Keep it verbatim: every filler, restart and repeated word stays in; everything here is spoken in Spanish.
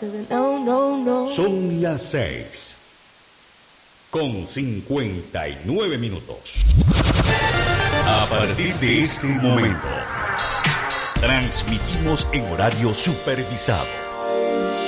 No, no, no. Son las seis con cincuenta y nueve minutos. A partir de este momento, transmitimos en horario supervisado